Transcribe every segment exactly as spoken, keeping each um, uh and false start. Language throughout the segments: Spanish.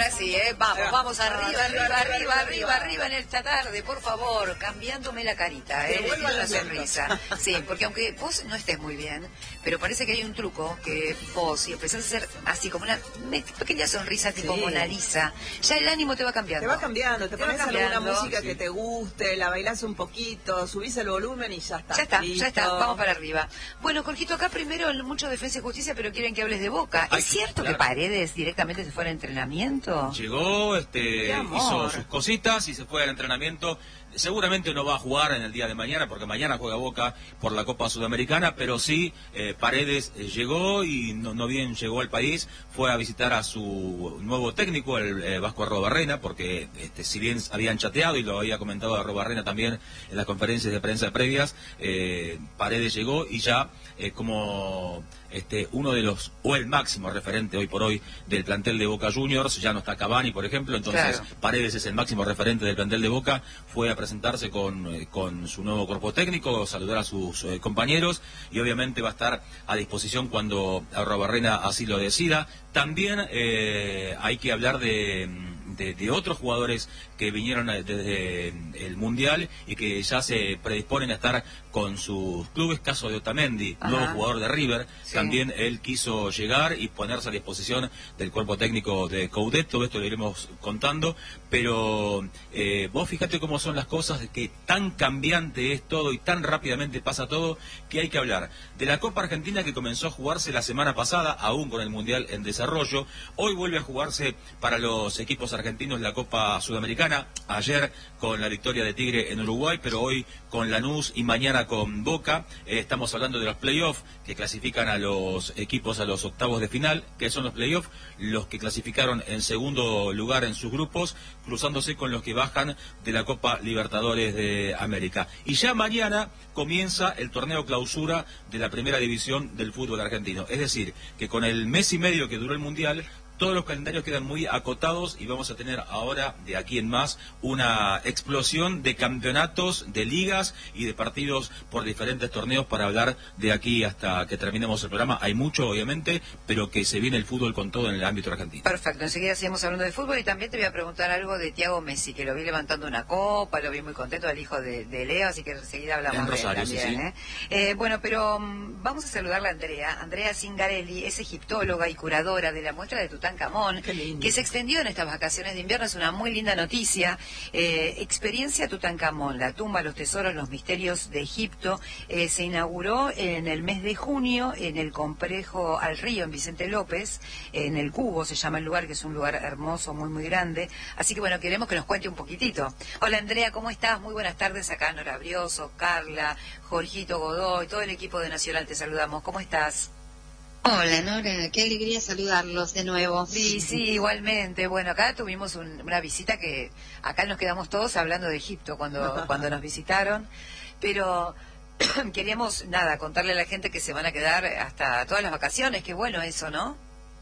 ahora sí, ¿eh? Vamos, vamos arriba, arriba, arriba, arriba, arriba en esta tarde, por favor, cambiándome la carita, ¿eh? Le pido una sonrisa. Sí, porque aunque vos no estés muy bien, pero parece que hay un truco que vos, si empezás a hacer así como una pequeña sonrisa tipo sí. Mona Lisa, ya el ánimo te va cambiando. Te va cambiando, te, te pones alguna música sí. que te guste, la bailás un poquito, subís el volumen y ya está. Ya está, listo. ya está, vamos para arriba. Bueno, Jorgito, acá primero mucho Defensa y Justicia, pero quieren que hables de Boca. Ay, ¿Es cierto claro. que Paredes directamente se fue al entrenamiento? Llegó, este, hizo sus cositas y se fue al entrenamiento. Seguramente no va a jugar en el día de mañana, porque mañana juega Boca por la Copa Sudamericana, pero sí, eh, Paredes eh, llegó y no, no bien llegó al país, fue a visitar a su nuevo técnico, el eh, Vasco Arrobarrena, porque este, si bien habían chateado, y lo había comentado Arrobarrena también en las conferencias de prensa previas, eh, Paredes llegó y ya eh, como este, uno de los, o el máximo referente hoy por hoy del plantel de Boca Juniors, ya no está Cavani, por ejemplo, entonces claro. Paredes es el máximo referente del plantel de Boca, fue a presentarse con, eh, con su nuevo cuerpo técnico, saludar a sus eh, compañeros y obviamente va a estar a disposición cuando Arrobarrena así lo decida. También eh, hay que hablar de, de, de otros jugadores que vinieron desde el Mundial y que ya se predisponen a estar con sus clubes, caso de Otamendi, Ajá. nuevo jugador de River, sí. también él quiso llegar y ponerse a disposición del cuerpo técnico de Coudet, todo esto lo iremos contando, pero eh, vos fíjate cómo son las cosas, que tan cambiante es todo y tan rápidamente pasa todo, que hay que hablar de la Copa Argentina que comenzó a jugarse la semana pasada, aún con el Mundial en desarrollo, hoy vuelve a jugarse para los equipos argentinos la Copa Sudamericana, ayer con la victoria de Tigre en Uruguay, pero hoy con Lanús y mañana con Boca. Eh, estamos hablando de los playoffs que clasifican a los equipos a los octavos de final, que son los playoffs, los que clasificaron en segundo lugar en sus grupos, cruzándose con los que bajan de la Copa Libertadores de América. Y ya mañana comienza el torneo clausura de la primera división del fútbol argentino. Es decir, que con el mes y medio que duró el Mundial, todos los calendarios quedan muy acotados y vamos a tener ahora, de aquí en más, una explosión de campeonatos, de ligas y de partidos por diferentes torneos para hablar de aquí hasta que terminemos el programa. Hay mucho, obviamente, pero que se viene el fútbol con todo en el ámbito argentino. Perfecto, enseguida seguimos hablando de fútbol y también te voy a preguntar algo de Thiago Messi, que lo vi levantando una copa, lo vi muy contento, al hijo de, de Leo, así que enseguida hablamos en Rosario, de él también. Sí, sí. ¿eh? Eh, bueno, pero um, vamos a saludarla a Andrea. Andrea Zingarelli es egiptóloga y curadora de la muestra de Tutankamón, que se extendió en estas vacaciones de invierno. Es una muy linda noticia. Eh, experiencia Tutankamón, la tumba, los tesoros, los misterios de Egipto. Eh, se inauguró en el mes de junio en el complejo Al Río, en Vicente López, en el Cubo se llama el lugar, que es un lugar hermoso, muy, muy grande. Así que bueno, queremos que nos cuente un poquitito. Hola Andrea, ¿cómo estás? Muy buenas tardes acá, Nora Brioso, Carla, Jorgito Godoy, todo el equipo de Nacional, te saludamos. ¿Cómo estás? Hola Nora, qué alegría saludarlos de nuevo. Sí, sí, igualmente. Bueno, acá tuvimos un, una visita que acá nos quedamos todos hablando de Egipto cuando, cuando nos visitaron, pero queríamos, nada, contarle a la gente que se van a quedar hasta todas las vacaciones, qué bueno eso, ¿no?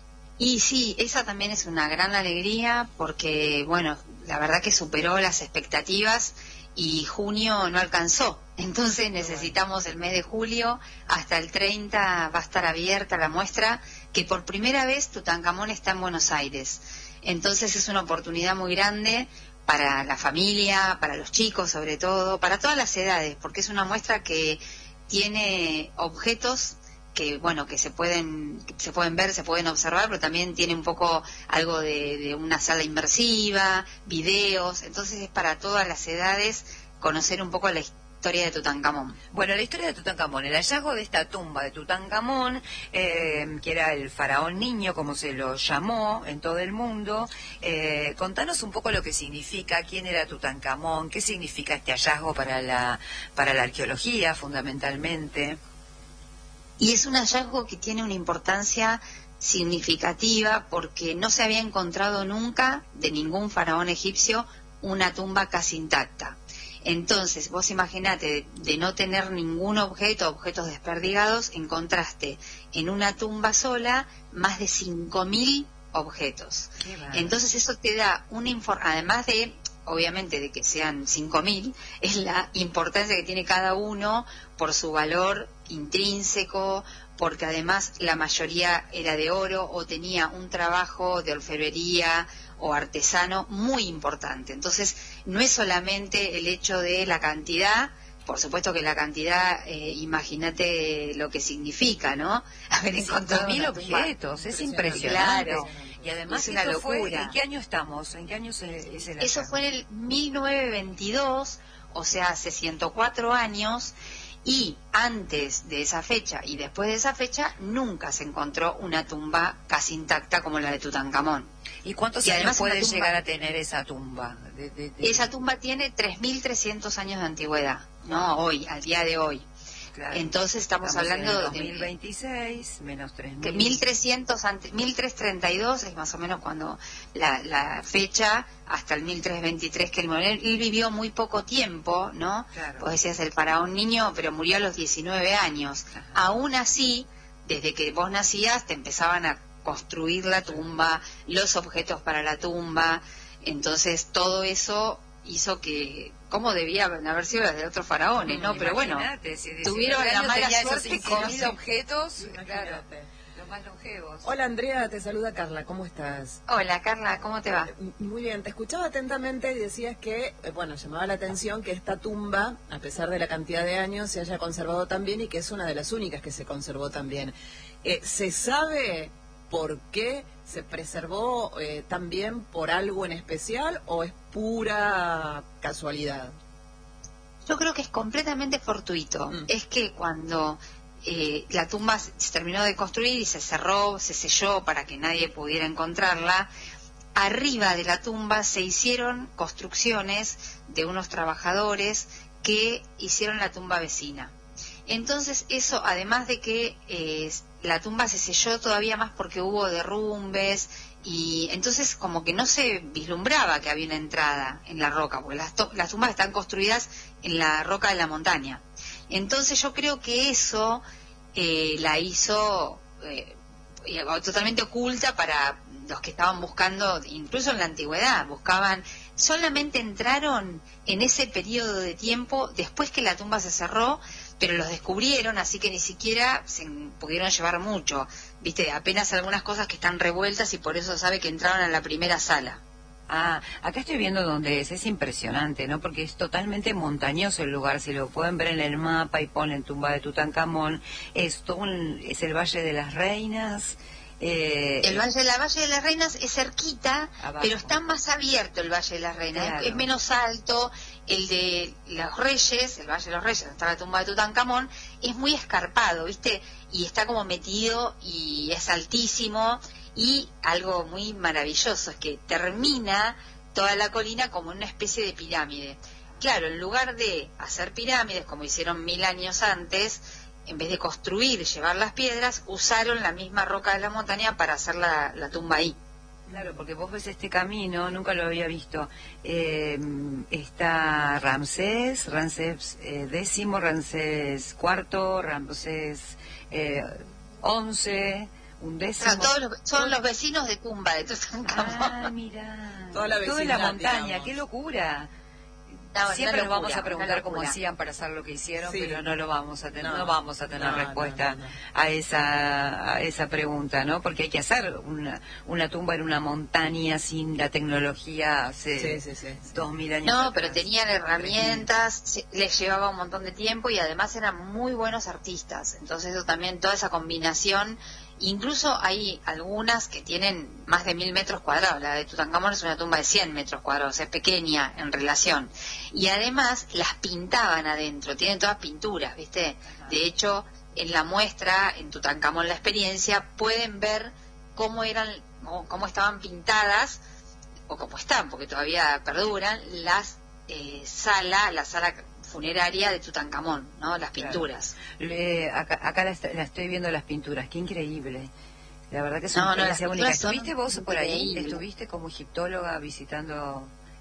Y sí, esa también es una gran alegría porque, bueno, la verdad que superó las expectativas y junio no alcanzó. Entonces necesitamos el mes de julio, hasta el treinta va a estar abierta la muestra, que por primera vez Tutankamón está en Buenos Aires. Entonces es una oportunidad muy grande para la familia, para los chicos sobre todo, para todas las edades, porque es una muestra que tiene objetos que bueno que se pueden que se pueden ver, se pueden observar, pero también tiene un poco algo de, de una sala inmersiva, videos, entonces es para todas las edades conocer un poco la historia de Tutankamón. Bueno, la historia de Tutankamón, el hallazgo de esta tumba de Tutankamón, eh, que era el faraón niño, como se lo llamó en todo el mundo, eh, contanos un poco lo que significa, quién era Tutankamón, qué significa este hallazgo para la, para la arqueología fundamentalmente. Y es un hallazgo que tiene una importancia significativa porque no se había encontrado nunca de ningún faraón egipcio una tumba casi intacta. Entonces, vos imaginate, de, de no tener ningún objeto, objetos desperdigados, encontraste en una tumba sola más de cinco mil objetos. Entonces eso te da una información, además de, obviamente, de que sean cinco mil, es la importancia que tiene cada uno por su valor intrínseco, porque además la mayoría era de oro o tenía un trabajo de orfebrería o artesano muy importante. Entonces, no es solamente el hecho de la cantidad, por supuesto que la cantidad, eh, imagínate lo que significa, ¿no? Haber encontrado mil objetos, es impresionante. Claro. Y además, es una locura. Fue, ¿en qué año estamos? ¿En qué año se, es el Eso fue en el mil novecientos veintidós, o sea, hace ciento cuatro años, y antes de esa fecha y después de esa fecha nunca se encontró una tumba casi intacta como la de Tutankamón. ¿Y cuántos y años además puede tumba, llegar a tener esa tumba? De, de, de... Esa tumba tiene tres mil trescientos años de antigüedad, ¿no? Hoy, al día de hoy. Claro. Entonces estamos, estamos hablando en de dos mil veintiséis menos tres mil. mil trescientos, mil trescientos treinta y dos es más o menos cuando la, la fecha, hasta el mil trescientos veintitrés que él murió. Él vivió muy poco tiempo, ¿no? Claro. Vos decías el faraón niño, pero murió a los diecinueve años. Ajá. Aún así, desde que vos nacías, te empezaban a construir la tumba, los objetos para la tumba. Entonces todo eso hizo que, ¿cómo debían haber sido las de otros faraones, no? Pero bueno, si tuvieron la mala suerte que con mil objetos, claro, los más longevos. Hola Andrea, te saluda Carla, ¿cómo estás? Hola Carla, ¿cómo te va? Muy bien, te escuchaba atentamente y decías que, bueno, llamaba la atención que esta tumba, a pesar de la cantidad de años, se haya conservado tan bien y que es una de las únicas que se conservó tan bien. Eh, ¿Se sabe por qué se preservó eh, tan bien, por algo en especial, o es pura casualidad? Yo creo que es completamente fortuito. Mm. Es que cuando eh, la tumba se terminó de construir y se cerró, se selló para que nadie pudiera encontrarla, arriba de la tumba se hicieron construcciones de unos trabajadores que hicieron la tumba vecina. Entonces eso, además de que eh, la tumba se selló todavía más porque hubo derrumbes, y entonces como que no se vislumbraba que había una entrada en la roca, porque las, las tumbas están construidas en la roca de la montaña. Entonces yo creo que eso eh, la hizo eh, totalmente oculta para los que estaban buscando, incluso en la antigüedad, buscaban, solamente entraron en ese periodo de tiempo después que la tumba se cerró, pero los descubrieron, así que ni siquiera se pudieron llevar mucho, viste, apenas algunas cosas que están revueltas y por eso sabe que entraron a la primera sala. Ah, acá estoy viendo dónde es, es impresionante, ¿no? Porque es totalmente montañoso el lugar, si lo pueden ver en el mapa y ponen tumba de Tutankamón, es, todo un, es el Valle de las Reinas. Eh, el Valle de la Valle de las Reinas es cerquita, abajo, pero está más abierto el Valle de las Reinas, claro. es, es menos alto. El de los Reyes, el Valle de los Reyes, donde está la tumba de Tutankamón, es muy escarpado, ¿viste? Y está como metido y es altísimo, y algo muy maravilloso es que termina toda la colina como una especie de pirámide. Claro, en lugar de hacer pirámides como hicieron mil años antes, en vez de construir, llevar las piedras, usaron la misma roca de la montaña para hacer la, la tumba ahí. Claro, porque vos ves este camino, nunca lo había visto. Eh, está Ramsés, Ramsés eh, décimo, Ramsés cuarto, Ramsés eh, once, un décimo. Claro, todos los, son los vecinos de tumba de Tutankamón. Ah, mira. Toda la Todo en la montaña, digamos. Qué locura. No, Siempre nos locura, vamos a preguntar cómo locura. hacían para hacer lo que hicieron, Sí. pero no lo vamos a tener, no, No, vamos a tener no, respuesta no, no, no. a esa a esa pregunta, ¿no? Porque hay que hacer una una tumba en una montaña sin la tecnología hace Sí, sí, sí, sí. dos mil años. No, atrás. pero tenían herramientas, se- les llevaba un montón de tiempo y además eran muy buenos artistas. Entonces eso también, toda esa combinación, incluso hay algunas que tienen más de mil metros cuadrados. La de Tutankamón es una tumba de cien metros cuadrados, es pequeña en relación. Y además las pintaban adentro, tienen todas pinturas, ¿viste? De hecho, en la muestra, en Tutankamón la experiencia, pueden ver cómo eran, o cómo estaban pintadas, o cómo están, porque todavía perduran, las eh, sala, la sala funeraria de Tutankamón, ¿no? Las pinturas. Le- acá acá la, est- la estoy viendo las pinturas, qué increíble. La verdad que es No, una no, las experiencia única. pinturas son ¿Estuviste vos por ahí? increíbles. ¿Estuviste como egiptóloga visitando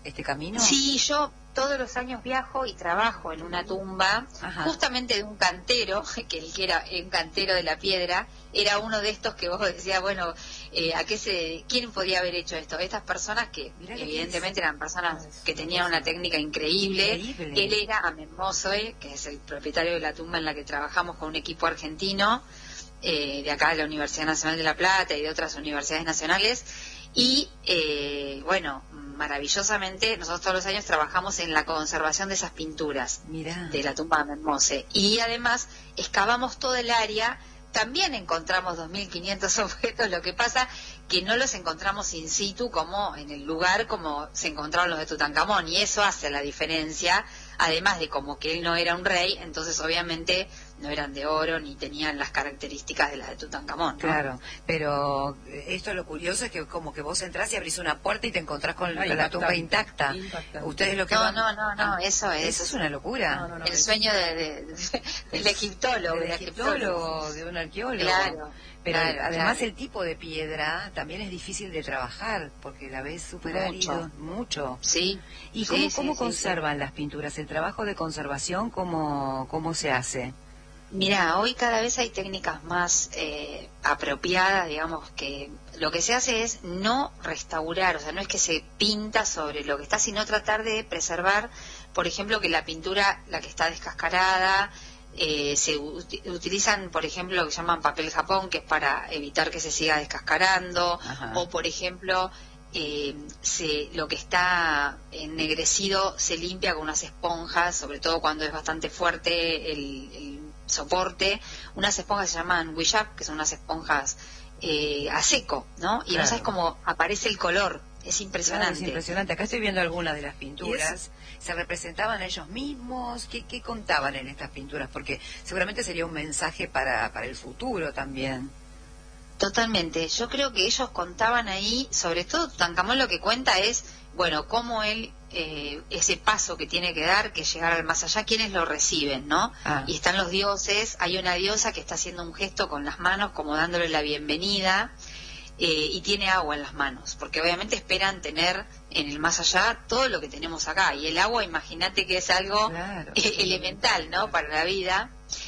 este camino? Sí, yo todos los años viajo y trabajo en una tumba, Ajá. justamente de un cantero, que el que era un cantero de la piedra, era uno de estos que vos decías, bueno, eh, ¿a qué se, quién podía haber hecho esto? Estas personas que Mirá evidentemente eran personas que tenían una técnica increíble. increíble. Él era Amen Mozoe, que es el propietario de la tumba en la que trabajamos con un equipo argentino, eh, de acá de la Universidad Nacional de La Plata y de otras universidades nacionales. Y eh, bueno, maravillosamente nosotros todos los años trabajamos en la conservación de esas pinturas Mirá. de la tumba de Amen Mozoe, y además excavamos todo el área. También encontramos dos mil quinientos objetos, lo que pasa que no los encontramos in situ como en el lugar como se encontraron los de Tutankamón, y eso hace la diferencia, además de como que él no era un rey, entonces obviamente no eran de oro ni tenían las características de las de Tutankamón, ¿no? Claro, pero esto lo curioso es que como que vos entrás y abrís una puerta y te encontrás con ah, la tumba intacta. Impactante. Ustedes lo que no, van... no, no, no, eso es. Eso es una locura. No, no, no, el sueño de, de, de, del egiptólogo. Del egiptólogo, de un arqueólogo. Claro. Pero claro, además claro. el tipo de piedra también es difícil de trabajar, porque la ves súper árido, mucho. Sí. ¿Y sí, cómo, sí, cómo sí, conservan sí. las pinturas? ¿El trabajo de conservación cómo, cómo se hace? Mira, hoy cada vez hay técnicas más eh, apropiadas, digamos, que lo que se hace es no restaurar, o sea, no es que se pinta sobre lo que está, sino tratar de preservar, por ejemplo, que la pintura, la que está descascarada, eh, se ut- utilizan, por ejemplo, lo que llaman papel Japón, que es para evitar que se siga descascarando, Ajá. o, por ejemplo, eh, se, lo que está ennegrecido se limpia con unas esponjas, sobre todo cuando es bastante fuerte el, el soporte, unas esponjas se llaman Wishap, que son unas esponjas eh, a seco, ¿no? Y claro. no sabes cómo aparece el color, es impresionante. Claro, es impresionante. Acá estoy viendo algunas de las pinturas. ¿Se representaban a ellos mismos? ¿Qué, qué contaban en estas pinturas? Porque seguramente sería un mensaje para, para el futuro también. Totalmente. Yo creo que ellos contaban ahí, sobre todo Tutankamón lo que cuenta es, bueno, cómo él, eh, ese paso que tiene que dar, que es llegar al más allá, quienes lo reciben, ¿no? Ah. Y están los dioses, hay una diosa que está haciendo un gesto con las manos, como dándole la bienvenida, eh, y tiene agua en las manos, porque obviamente esperan tener en el más allá todo lo que tenemos acá, y el agua, imagínate que es algo claro, eh, elemental, ¿no? Para la vida.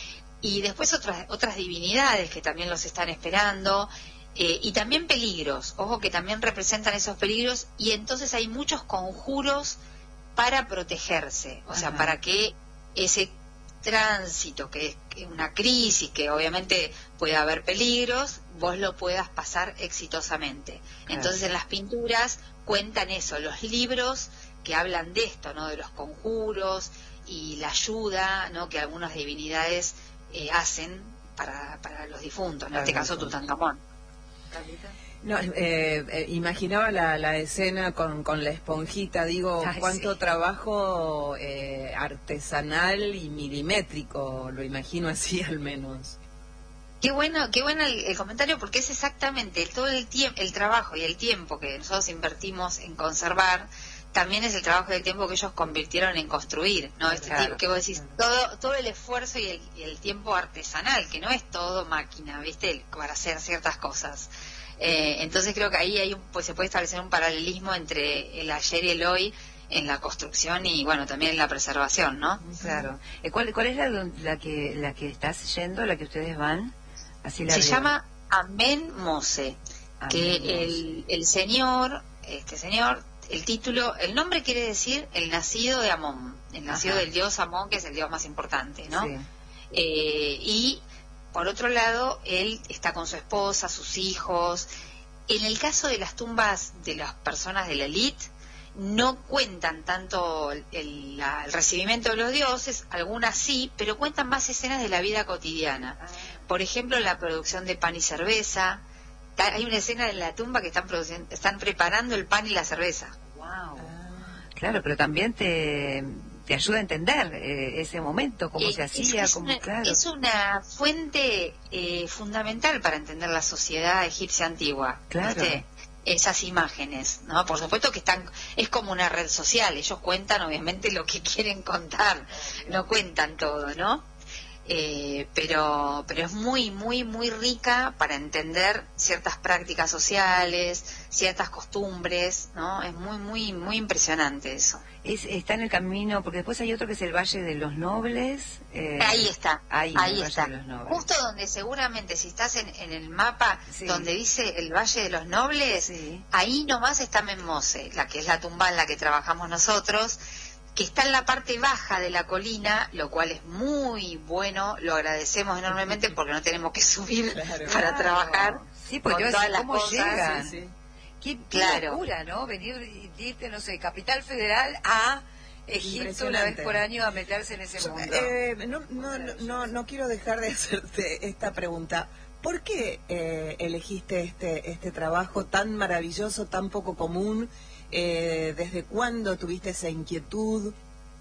Y después otras otras divinidades que también los están esperando, eh, y también peligros, ojo que también representan esos peligros, y entonces hay muchos conjuros para protegerse, o Ajá. sea, para que ese tránsito, que es una crisis, que obviamente puede haber peligros, vos lo puedas pasar exitosamente. Claro. Entonces en las pinturas cuentan eso, los libros que hablan de esto, ¿no? De los conjuros y la ayuda, ¿no? Que algunas divinidades Eh, hacen para, para los difuntos, en este caso Tutankamón. No, eh, eh, imaginaba la, la escena con, con la esponjita, digo, Ay, cuánto sí. trabajo eh, artesanal y milimétrico, lo imagino así al menos. Qué bueno, qué bueno el, el comentario, porque es exactamente todo el tiempo, el trabajo y el tiempo que nosotros invertimos en conservar. También es el trabajo y el tiempo que ellos convirtieron en construir, ¿no? Este claro, tipo que vos decís, todo todo el esfuerzo y el, y el tiempo artesanal, que no es todo máquina, ¿viste? Para hacer ciertas cosas. Eh, entonces creo que ahí hay un, pues se puede establecer un paralelismo entre el ayer y el hoy en la construcción y, bueno, también en la preservación, ¿no? Claro. ¿Cuál, cuál es la, la que la que estás yendo, la que ustedes van? Así la se veo. llama Amen Mozoe, que el, el señor, este señor... El título, el nombre quiere decir el nacido de Amón, el nacido Ajá. del dios Amón, que es el dios más importante, ¿no? Sí. Eh, y, por otro lado, él está con su esposa, sus hijos. En el caso de las tumbas de las personas de la élite, no cuentan tanto el, el, la, el recibimiento de los dioses, algunas sí, pero cuentan más escenas de la vida cotidiana. Por ejemplo, la producción de pan y cerveza. Hay una escena en la tumba que están produciendo, están preparando el pan y la cerveza. Wow. Ah, claro, pero también te, te ayuda a entender eh, ese momento, cómo eh, se hacía. Es, es, cómo, una, claro. es una fuente eh, fundamental para entender la sociedad egipcia antigua. Claro. ¿Viste? Esas imágenes, ¿no? Por supuesto que están, es como una red social, ellos cuentan obviamente lo que quieren contar, no cuentan todo, ¿no? Eh, pero pero es muy muy muy rica para entender ciertas prácticas sociales, ciertas costumbres, ¿no? Es muy muy muy impresionante eso. Es, está en el camino, porque después hay otro que es el Valle de los Nobles. Eh, ahí está, ahí, ahí está. Justo donde seguramente si estás en, en el mapa, sí, donde dice el Valle de los Nobles, sí, ahí nomás está Menmose, la que es la tumba en la que trabajamos nosotros, que está en la parte baja de la colina, lo cual es muy bueno, lo agradecemos enormemente porque no tenemos que subir, claro, para claro, trabajar, sí, porque con todas las ¿cómo cosas. Llegan? Sí, sí. Qué, qué claro. locura, ¿no? Venir, irte, no sé, Capital Federal a Egipto una vez por año a meterse en ese Yo, mundo. Eh, no, no, no, no, no quiero dejar de hacerte esta pregunta. ¿Por qué eh, elegiste este, este trabajo tan maravilloso, tan poco común? Eh, ¿Desde cuándo tuviste esa inquietud?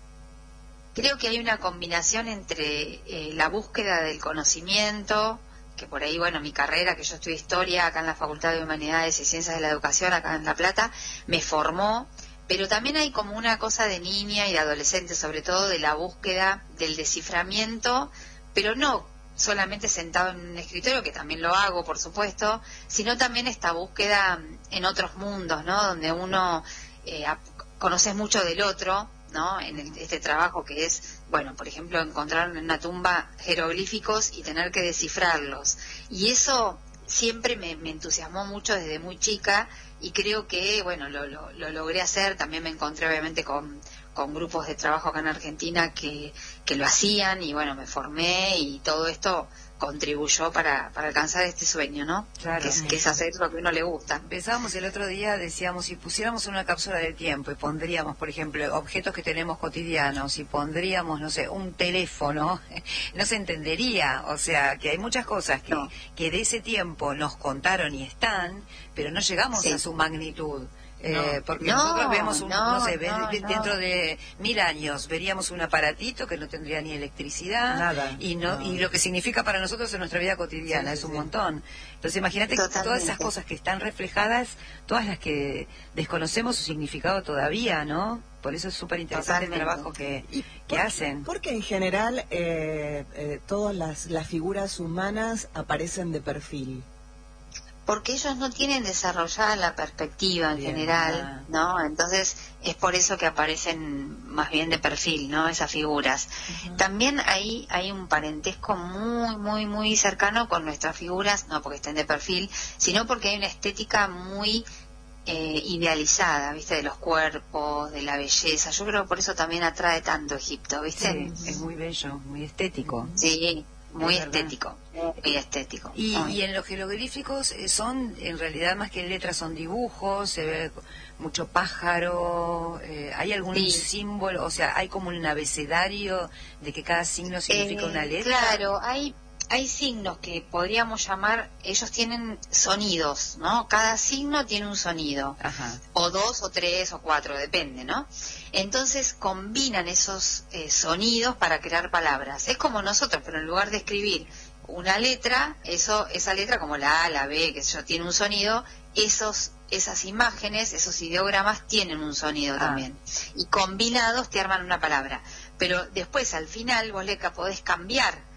Creo que hay una combinación entre eh, la búsqueda del conocimiento, que por ahí, bueno, mi carrera, que yo estudié historia acá en la Facultad de Humanidades y Ciencias de la Educación, acá en La Plata, me formó, pero también hay como una cosa de niña y de adolescente, sobre todo de la búsqueda del desciframiento, pero no solamente sentado en un escritorio, que también lo hago, por supuesto, sino también esta búsqueda en otros mundos, ¿no? Donde uno eh, conoces mucho del otro, ¿no? En el, este trabajo que es, bueno, por ejemplo, encontrar en una tumba jeroglíficos y tener que descifrarlos. Y eso siempre me, me entusiasmó mucho desde muy chica y creo que, bueno, lo, lo, lo logré hacer. También me encontré obviamente con, con grupos de trabajo acá en Argentina que, que lo hacían y, bueno, me formé y todo esto contribuyó para, para alcanzar este sueño, ¿no? Claro. Que es, que es hacer lo que a uno le gusta. Pensábamos el otro día, decíamos, si pusiéramos una cápsula del tiempo y pondríamos, por ejemplo, objetos que tenemos cotidianos y pondríamos, no sé, un teléfono, no se entendería. O sea, que hay muchas cosas que, no. que de ese tiempo nos contaron y están, pero no llegamos sí. a su magnitud. Eh, no, porque no, nosotros vemos un, no, no sé, no, dentro no. de mil años veríamos un aparatito que no tendría ni electricidad, nada, y no, no. y lo que significa para nosotros en nuestra vida cotidiana sí, es un sí. montón. Entonces imagínate que todas esas cosas que están reflejadas, todas las que desconocemos su significado todavía, ¿no? Por eso es súper interesante el trabajo que, que hacen. Porque en general eh, eh, todas las, las figuras humanas aparecen de perfil. Porque ellos no tienen desarrollada la perspectiva en bien, general, ah. ¿no? Entonces es por eso que aparecen más bien de perfil, ¿no? Esas figuras. Uh-huh. También ahí hay un parentesco muy, muy, muy cercano con nuestras figuras, no porque estén de perfil, sino porque hay una estética muy eh, idealizada, ¿viste? De los cuerpos, de la belleza. Yo creo que por eso también atrae tanto Egipto, ¿viste? Sí, es muy bello, muy estético. Sí. Muy estético, muy estético. Y, y en los jeroglíficos son, en realidad, más que letras, son dibujos, se ve mucho pájaro, eh, ¿hay algún sí. símbolo? O sea, ¿hay como un abecedario de que cada signo significa eh, una letra? Claro, hay hay signos que podríamos llamar, ellos tienen sonidos, ¿no? Cada signo tiene un sonido, Ajá. o dos, o tres, o cuatro, depende, ¿no? Entonces combinan esos eh, sonidos para crear palabras. Es como nosotros, pero en lugar de escribir una letra, eso, esa letra como la A, la B, que sé yo, tiene un sonido, esos, esas imágenes, esos ideogramas tienen un sonido ah. también. Y combinados te arman una palabra. Pero después, al final, vos le podés cambiar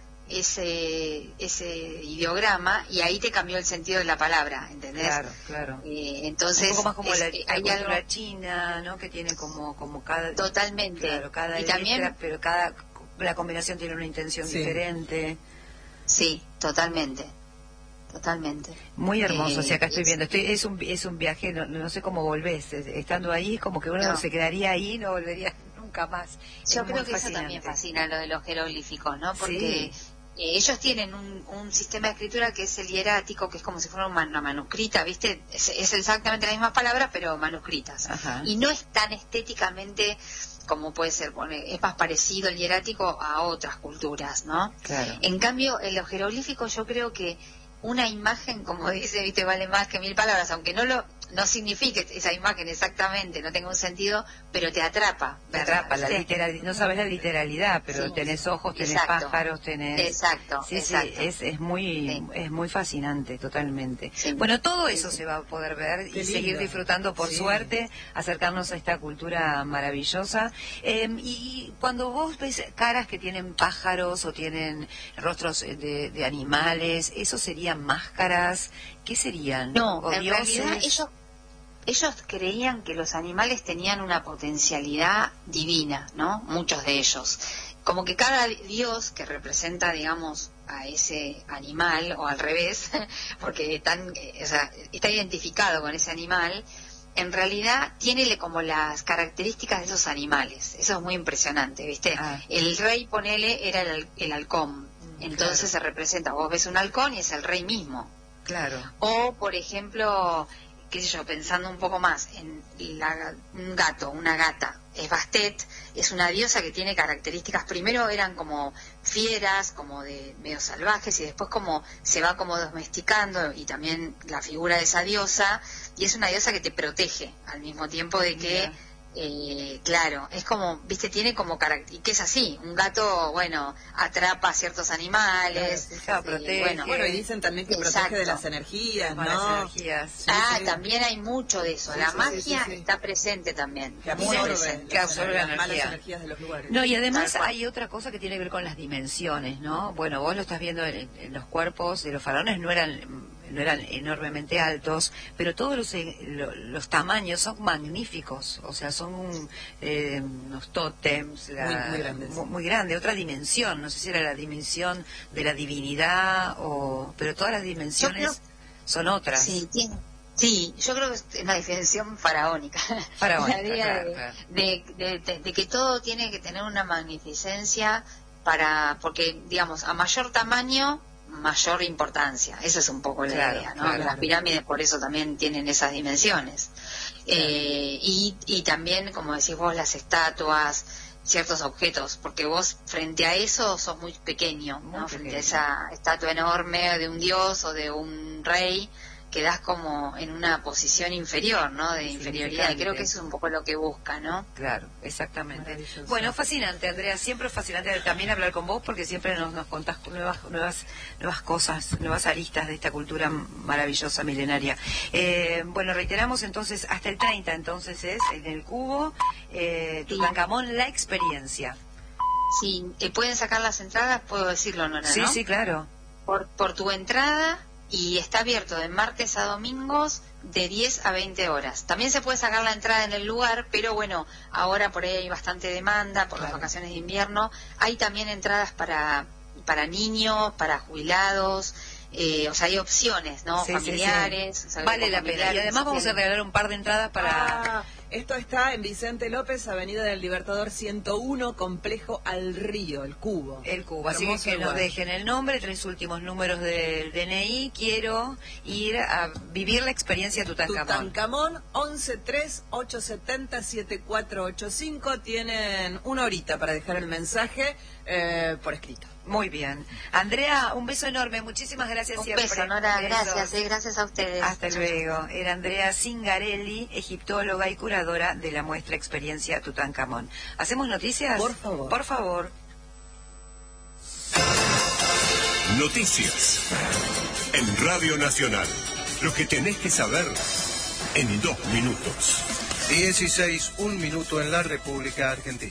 ese ese ideograma y ahí te cambió el sentido de la palabra, ¿entendés? Claro, claro. Eh, entonces un poco más como es, la, hay la algo cultura china, ¿no? Que tiene como como cada totalmente. Claro, cada y letra, también pero cada la combinación tiene una intención sí. diferente. Sí, totalmente. Totalmente. Muy hermoso, eh, o sea, acá estoy viendo, estoy, es un es un viaje, no, no sé cómo volvés, estando ahí, como que uno no. se quedaría ahí, no volvería nunca más. Yo es creo que fascinante. Eso también fascina, lo de los jeroglíficos, ¿no? Porque sí. eh, ellos tienen un, un sistema de escritura que es el hierático, que es como si fuera una, una manuscrita, ¿viste? Es, es exactamente las mismas palabras, pero manuscritas. Ajá. Y no es tan estéticamente como puede ser, es más parecido el hierático a otras culturas, ¿no? Claro. En cambio, en los jeroglíficos yo creo que una imagen, como dice, viste, vale más que mil palabras, aunque no lo, no significa esa imagen exactamente, no tenga un sentido, pero te atrapa. Te atrapa, la literal, no sabes la literalidad, pero sí, tenés ojos, tenés exacto, pájaros, tenés... Exacto, sí, exacto. Sí, es, es, muy, sí. es muy fascinante, totalmente. Sí. Bueno, todo eso sí. se va a poder ver Qué y lindo. seguir disfrutando, por sí. suerte, acercarnos a esta cultura maravillosa. Eh, y cuando vos ves caras que tienen pájaros o tienen rostros de, de animales, ¿eso serían máscaras? ¿Qué serían? No, ¿O en dioses? realidad ellos... Ellos creían que los animales tenían una potencialidad divina, ¿no? Muchos de ellos. Como que cada dios que representa, digamos, a ese animal, o al revés, porque están, o sea, está identificado con ese animal, en realidad tiene como las características de esos animales. Eso es muy impresionante, ¿viste? Ah. El rey, ponele, era el, el halcón. Entonces claro. se representa, vos ves un halcón y es el rey mismo. Claro. O, por ejemplo... qué sé yo, pensando un poco más en la, un gato, una gata, es Bastet, es una diosa que tiene características, primero eran como fieras, como de medio salvajes, y después como se va como domesticando, y también la figura de esa diosa, y es una diosa que te protege, al mismo tiempo de que, yeah. eh, claro, es como, viste, tiene como carácter, y que es así, un gato, bueno, atrapa a ciertos animales, claro, sí, protege, bueno, bueno, y dicen también que exacto. protege de las energías, ¿no? Las energías. Sí, ah, sí. también hay mucho de eso, sí, la sí, magia sí, sí, sí. está presente también. Que absorbe, que absorbe las energía. malas energías de los lugares. No, y además hay otra cosa que tiene que ver con las dimensiones, ¿no? Bueno, vos lo estás viendo en, en los cuerpos de los faraones, no eran... no eran enormemente altos, pero todos los, los tamaños son magníficos, o sea, son eh, unos tótems la, muy, muy grandes, muy, muy grande, otra dimensión, no sé si era la dimensión de la divinidad, o pero todas las dimensiones creo, son otras. Sí, tiene, sí, yo creo que es una dimensión faraónica, faraónica la idea claro, de, claro. De, de, de, de que todo tiene que tener una magnificencia para, porque digamos, a mayor tamaño mayor importancia, esa es un poco la claro, idea, ¿no? Claro, las pirámides por eso también tienen esas dimensiones. Claro. Eh, y, y también, como decís vos, las estatuas, ciertos objetos, porque vos frente a eso sos muy pequeño, ¿no? Muy frente pequeño. a esa estatua enorme de un dios o de un rey, quedás como en una posición inferior, ¿no? De inferioridad, y creo que eso es un poco lo que busca, ¿no? Claro, exactamente. Bueno, fascinante, Andrea, siempre es fascinante también hablar con vos, porque siempre nos, nos contás nuevas, nuevas, nuevas cosas, nuevas aristas de esta cultura maravillosa, milenaria. Eh, bueno, reiteramos entonces, hasta el treinta entonces es, en el Cubo, eh, Tutankamón, sí. La experiencia. Sí, ¿te pueden sacar las entradas? Puedo decirlo, Nora, sí, ¿no? Sí, sí, claro. Por, por tu entrada... Y está abierto de martes a domingos de diez a veinte horas. También se puede sacar la entrada en el lugar, pero bueno, ahora por ahí hay bastante demanda por claro. las vacaciones de invierno. Hay también entradas para para niños, para jubilados, eh, o sea, hay opciones, ¿no? Sí, familiares. Sí, sí. O sea, vale la pena. Y además vamos a regalar un par de entradas para... Ah, esto está en Vicente López, Avenida del Libertador ciento uno, Complejo al Río, el Cubo. El Cubo, así que, que nos dejen el nombre, tres últimos números del D N I. Quiero ir a vivir la experiencia Tutankamón. Tutankamón, once tres ocho siete cero siete cuatro ocho cinco. Tienen una horita para dejar el mensaje eh, por escrito. Muy bien. Andrea, un beso enorme. Muchísimas gracias un siempre. Un beso, Nora. Gracias, eh, gracias a ustedes. Hasta luego. Era Andrea Zingarelli, egiptóloga y curadora de la muestra Experiencia Tutankamón. ¿Hacemos noticias? Por favor. Por favor. Noticias. En Radio Nacional. Lo que tenés que saber en dos minutos. dieciséis, un minuto en la República Argentina.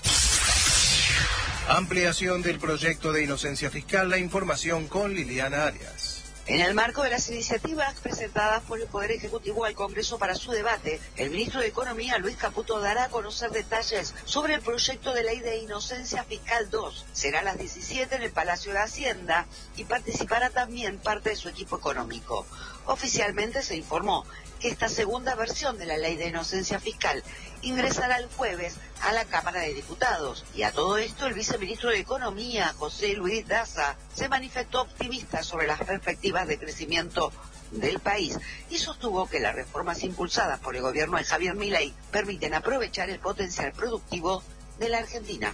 Ampliación del proyecto de inocencia fiscal, la información con Liliana Arias. En el marco de las iniciativas presentadas por el Poder Ejecutivo al Congreso para su debate, el ministro de Economía, Luis Caputo, dará a conocer detalles sobre el proyecto de ley de inocencia fiscal dos. Será a las diecisiete en el Palacio de Hacienda y participará también parte de su equipo económico. Oficialmente se informó que esta segunda versión de la ley de inocencia fiscal ingresará el jueves a la Cámara de Diputados. Y a todo esto, el viceministro de Economía, José Luis Daza, se manifestó optimista sobre las perspectivas de crecimiento del país y sostuvo que las reformas impulsadas por el gobierno de Javier Milei permiten aprovechar el potencial productivo de la Argentina.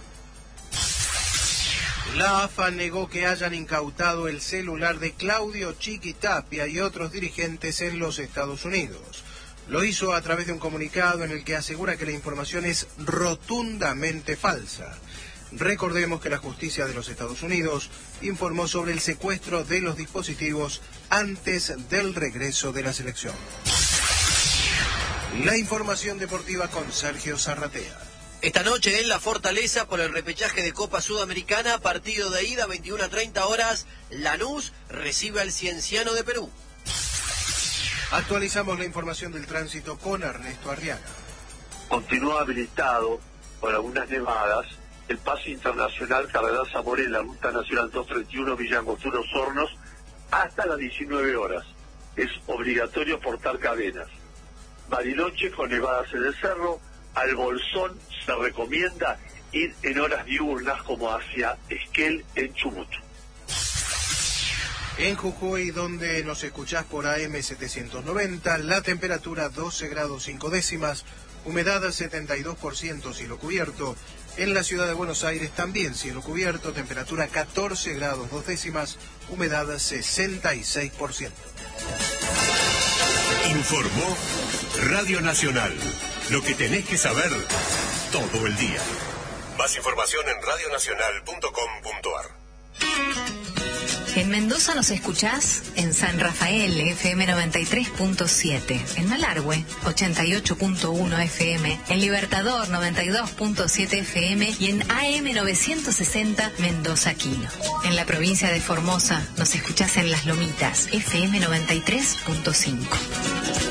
La A F A negó que hayan incautado el celular de Claudio Chiquitapia y otros dirigentes en los Estados Unidos. Lo hizo a través de un comunicado en el que asegura que la información es rotundamente falsa. Recordemos que la justicia de los Estados Unidos informó sobre el secuestro de los dispositivos antes del regreso de la selección. La información deportiva con Sergio Zarratea. Esta noche en La Fortaleza, por el repechaje de Copa Sudamericana, partido de ida, veintiuna a treinta horas, Lanús recibe al Cienciano de Perú. Actualizamos la información del tránsito con Ernesto Arriaga. Continúa habilitado por algunas nevadas el paso internacional Cardenal Zamora en la Ruta Nacional doscientos treinta y uno Villa Angostura Hornos hasta las diecinueve horas. Es obligatorio portar cadenas. Bariloche con nevadas en el cerro. Al Bolsón se recomienda ir en horas diurnas como hacia Esquel en Chubut. En Jujuy, donde nos escuchás por A M setecientos noventa, la temperatura doce grados cinco décimas, humedad setenta y dos por ciento, cielo cubierto. En la ciudad de Buenos Aires también cielo cubierto, temperatura catorce grados dos décimas, humedad sesenta y seis por ciento. Informó Radio Nacional. Lo que tenés que saber todo el día. Más información en radio nacional punto com punto a r. En Mendoza nos escuchás en San Rafael, F M noventa y tres punto siete, en Malargüe, ochenta y ocho punto uno F M, en Libertador, noventa y dos punto siete F M y en A M novecientos sesenta Mendoza Quino. En la provincia de Formosa nos escuchás en Las Lomitas, F M noventa y tres punto cinco.